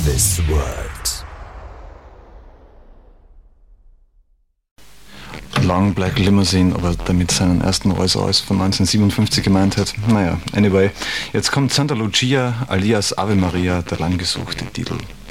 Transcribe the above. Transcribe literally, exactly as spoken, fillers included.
This World. Long Black Limousine, aber damit seinen ersten Rolls-Royce von neunzehnhundertsiebenundfünfzig gemeint hat. Naja, anyway. Jetzt kommt Santa Lucia alias Ave Maria, der langgesuchte Titel.